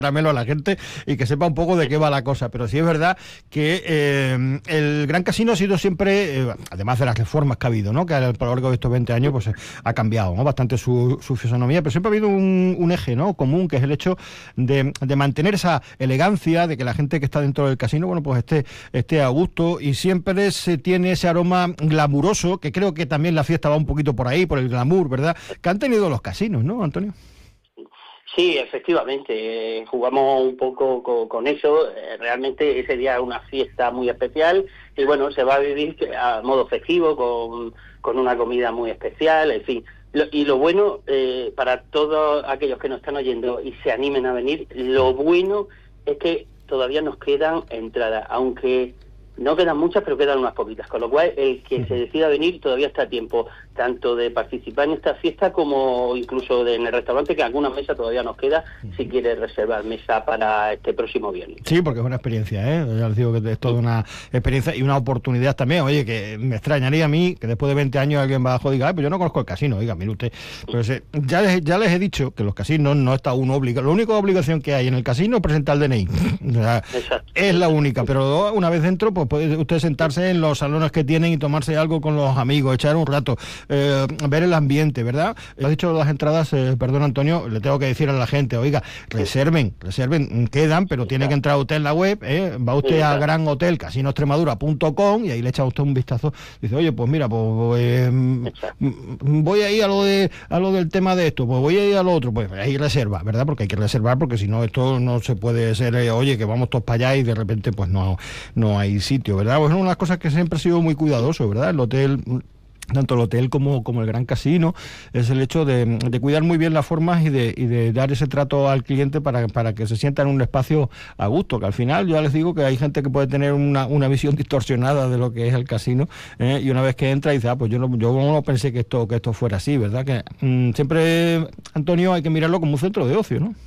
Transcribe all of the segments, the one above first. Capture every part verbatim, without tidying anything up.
a la gente y que sepa un poco de qué va la cosa, pero sí es verdad que eh, el Gran Casino ha sido siempre, eh, además de las reformas que ha habido, ¿no? Que a lo largo de estos veinte años pues ha cambiado, ¿no? Bastante su, su fisonomía, pero siempre ha habido un, un eje, ¿no? Común, que es el hecho de, de mantener esa elegancia, de que la gente que está dentro del casino, bueno, pues esté, esté a gusto, y siempre se tiene ese aroma glamuroso, que creo que también la fiesta va un poquito por ahí, por el glamour, ¿verdad? Que han tenido los casinos, ¿no, Antonio? Sí, efectivamente, eh, jugamos un poco con, con eso. Eh, realmente ese día es una fiesta muy especial y bueno, se va a vivir a modo festivo, con, con una comida muy especial, en fin. Lo, y lo bueno, eh, para todos aquellos que nos están oyendo y se animen a venir, lo bueno es que todavía nos quedan entradas, aunque no quedan muchas, pero quedan unas poquitas, con lo cual el que se decida venir todavía está a tiempo, tanto de participar en esta fiesta como incluso de, en el restaurante, que alguna mesa todavía nos queda, si quiere reservar mesa para este próximo viernes. Sí, porque es una experiencia, ¿eh? Ya les digo que es toda una experiencia y una oportunidad también. Oye, que me extrañaría a mí que después de veinte años alguien abajo diga, ay, pues yo no conozco el casino. Oiga, mire usted, pues, eh, ya, les, ya les he dicho que los casinos no está uno obligado. La única obligación que hay en el casino es presentar el D N I. O sea, es la única, pero una vez dentro, pues puede usted sentarse en los salones que tienen y tomarse algo con los amigos, echar un rato, eh, ver el ambiente, ¿verdad? Has dicho las entradas, eh, perdón Antonio, le tengo que decir a la gente, oiga, reserven, reserven, quedan, pero tiene que entrar usted en la web, ¿eh? Va usted a gran hotel casino extremadura punto com y ahí le echa usted un vistazo, dice, oye, pues mira, pues eh, voy a ir a lo de a lo del tema de esto, pues voy a ir a lo otro, pues ahí reserva, ¿verdad? Porque hay que reservar, porque si no esto no se puede ser, eh, oye, que vamos todos para allá y de repente pues no, no hay sitio, ¿verdad? Pues es una de las cosas que siempre ha sido muy cuidadoso, ¿verdad? El hotel, tanto el hotel como, como el Gran Casino, es el hecho de, de cuidar muy bien las formas y de, y de dar ese trato al cliente para, para que se sienta en un espacio a gusto, que al final yo ya les digo que hay gente que puede tener una, una visión distorsionada de lo que es el casino, ¿eh? Y una vez que entra y dice, ah, pues yo no, yo no pensé que esto, que esto fuera así, ¿verdad? Que mmm, siempre, Antonio, hay que mirarlo como un centro de ocio, ¿no?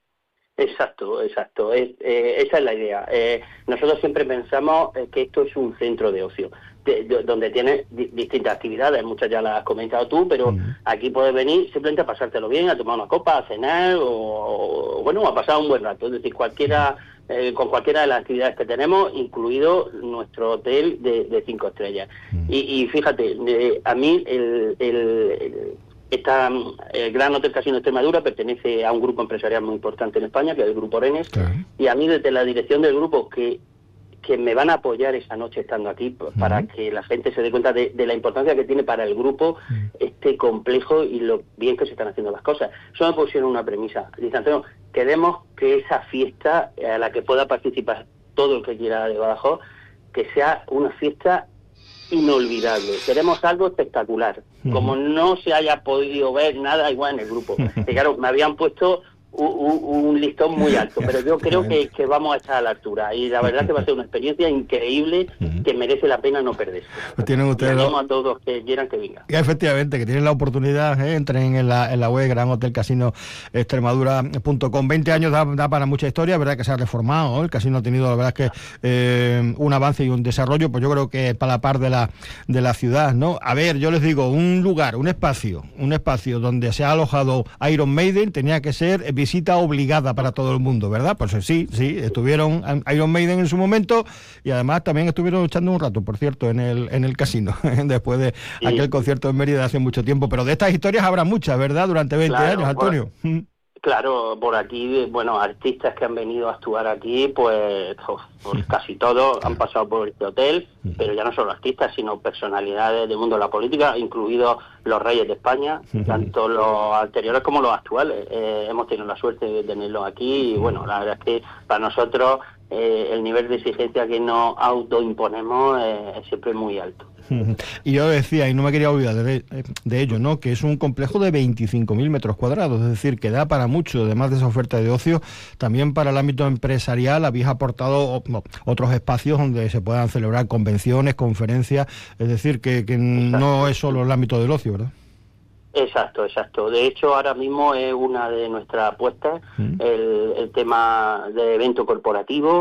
Exacto, exacto. Es, eh, esa es la idea. Eh, nosotros siempre pensamos eh, que esto es un centro de ocio, de, de, donde tiene di, distintas actividades, muchas ya las has comentado tú, pero uh-huh. Aquí puedes venir simplemente a pasártelo bien, a tomar una copa, a cenar o, o bueno, a pasar un buen rato. Es decir, cualquiera, eh, con cualquiera de las actividades que tenemos, incluido nuestro hotel de, de cinco estrellas. Uh-huh. Y, y fíjate, de, a mí el, el, el Esta, el Gran Hotel Casino Extremadura pertenece a un grupo empresarial muy importante en España, que es el Grupo Orenes, claro. Y a mí desde la dirección del grupo, que, que me van a apoyar esa noche estando aquí, pues, uh-huh. Para que la gente se dé cuenta de, de la importancia que tiene para el grupo uh-huh. Este complejo y lo bien que se están haciendo las cosas. Solo me pusieron una premisa. Dice, Antonio, queremos que esa fiesta a la que pueda participar todo el que quiera de Badajoz, que sea una fiesta inolvidable. Queremos algo espectacular. Como no se haya podido ver nada igual en el grupo. Que claro, me habían puesto un, un, un listón muy alto, pero yo creo que, que vamos a estar a la altura. Y la verdad que va a ser una experiencia increíble que merece la pena no perderse. Pues tienen ustedes lo... a todos que quieran que vengan. Ya, efectivamente, que tienen la oportunidad, ¿eh? Entren en la, en la web Gran Hotel Casino Extremadura punto com. veinte años da, da para mucha historia, verdad que se ha reformado, ¿eh? El casino ha tenido, la verdad es que eh, un avance y un desarrollo, pues yo creo que para la par de la de la ciudad, ¿no? A ver, yo les digo, un lugar, un espacio, un espacio donde se ha alojado Iron Maiden tenía que ser visita obligada para todo el mundo, ¿verdad? Pues sí, sí, estuvieron Iron Maiden en su momento y además también estuvieron echando un rato, por cierto, en el en el casino, después de sí. Aquel concierto en Mérida hace mucho tiempo, pero de estas historias habrá muchas, ¿verdad? Durante veinte claro, años, Antonio. Por, claro, por aquí, bueno, artistas que han venido a actuar aquí, pues, pues casi todos han pasado por este hotel, pero ya no solo artistas, sino personalidades del mundo de la política, incluidos los reyes de España, tanto los anteriores como los actuales. Eh, hemos tenido la suerte de tenerlos aquí y, bueno, la verdad es que para nosotros eh, el nivel de exigencia que nos autoimponemos eh, es siempre muy alto. Y yo decía, y no me quería olvidar de, de ello, ¿no? Que es un complejo de veinticinco mil metros cuadrados, es decir, que da para mucho, además de esa oferta de ocio, también para el ámbito empresarial habéis aportado no, otros espacios donde se puedan celebrar convenciones, conferencias, es decir, que, que no es solo el ámbito del ocio, ¿verdad? Exacto, exacto. De hecho, ahora mismo es una de nuestras apuestas, mm. el, el tema de evento corporativo.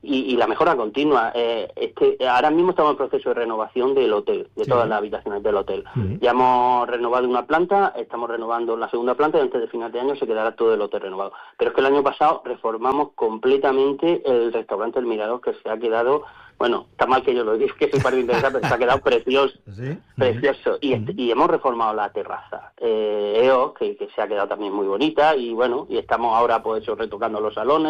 y, y la mejora continua. Eh, este, ahora mismo estamos en proceso de renovación del hotel, de sí. todas las habitaciones del hotel. Sí. Ya hemos renovado una planta, estamos renovando la segunda planta y antes de final de año se quedará todo el hotel renovado. Pero es que el año pasado reformamos completamente el restaurante El Mirador, que se ha quedado, bueno, está mal que yo lo diga, que soy parte interesante, pero se ha quedado precioso. ¿Sí? Precioso. Y, uh-huh. y hemos reformado la terraza, eh, E O, que, que se ha quedado también muy bonita, y bueno, y estamos ahora pues eso, retocando los salones.